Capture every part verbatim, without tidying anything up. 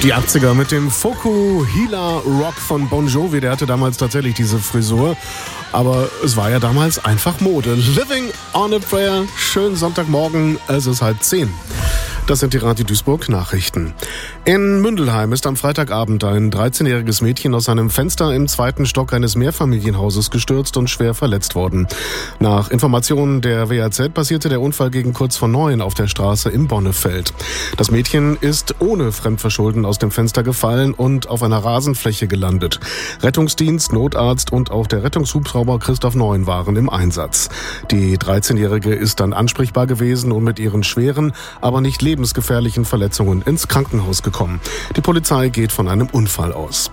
Die achtziger mit dem Fokuhila Rock von Bon Jovi, der hatte damals tatsächlich diese Frisur, aber es war ja damals einfach Mode. Living on a Prayer, schönen Sonntagmorgen, es ist halb zehn. Das sind die Radio Duisburg Nachrichten. In Mündelheim ist am Freitagabend ein dreizehnjähriges Mädchen aus einem Fenster im zweiten Stock eines Mehrfamilienhauses gestürzt und schwer verletzt worden. Nach Informationen der W A Z passierte der Unfall gegen kurz vor neun auf der Straße im Bonnefeld. Das Mädchen ist ohne Fremdverschulden aus dem Fenster gefallen und auf einer Rasenfläche gelandet. Rettungsdienst, Notarzt und auch der Rettungshubschrauber Christoph Neun waren im Einsatz. Die dreizehnjährige ist dann ansprechbar gewesen und mit ihren schweren, aber nicht lebensgefährlichen Verletzungen ins Krankenhaus gekommen. Die Polizei geht von einem Unfall aus.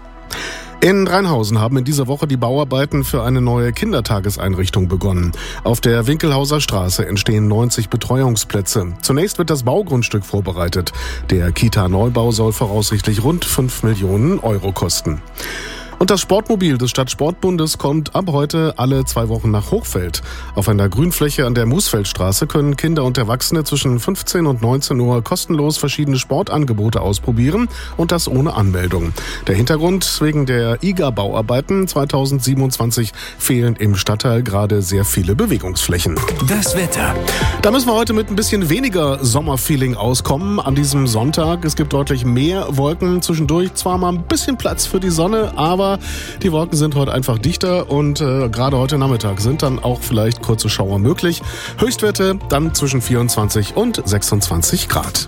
In Rheinhausen haben in dieser Woche die Bauarbeiten für eine neue Kindertageseinrichtung begonnen. Auf der Winkelhauser Straße entstehen neunzig Betreuungsplätze. Zunächst wird das Baugrundstück vorbereitet. Der Kita-Neubau soll voraussichtlich rund fünf Millionen Euro kosten. Und das Sportmobil des Stadtsportbundes kommt ab heute alle zwei Wochen nach Hochfeld. Auf einer Grünfläche an der Musfeldstraße können Kinder und Erwachsene zwischen fünfzehn und neunzehn Uhr kostenlos verschiedene Sportangebote ausprobieren und das ohne Anmeldung. Der Hintergrund: wegen der I G A-Bauarbeiten zweitausendsiebenundzwanzig fehlen im Stadtteil gerade sehr viele Bewegungsflächen. Das Wetter. Da müssen wir heute mit ein bisschen weniger Sommerfeeling auskommen an diesem Sonntag. Es gibt deutlich mehr Wolken, zwischendurch zwar mal ein bisschen Platz für die Sonne, aber die Wolken sind heute einfach dichter und äh, gerade heute Nachmittag sind dann auch vielleicht kurze Schauer möglich. Höchstwerte dann zwischen vierundzwanzig und sechsundzwanzig Grad.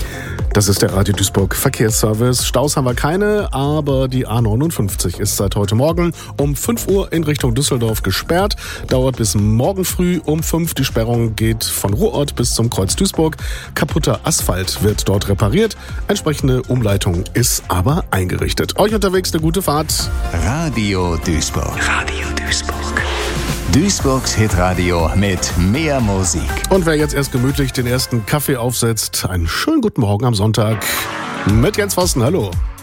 Das ist der Radio Duisburg Verkehrsservice. Staus haben wir keine, aber die A neunundfünfzig ist seit heute Morgen um fünf Uhr in Richtung Düsseldorf gesperrt. Dauert bis morgen früh um fünf. Die Sperrung geht von Ruhrort bis zum Kreuz Duisburg. Kaputter Asphalt wird dort repariert. Entsprechende Umleitung ist aber eingerichtet. Euch unterwegs eine gute Fahrt. Radio Duisburg. Radio Duisburg. Duisburgs Hitradio mit mehr Musik. Und wer jetzt erst gemütlich den ersten Kaffee aufsetzt, einen schönen guten Morgen am Sonntag mit Jens Vossen. Hallo.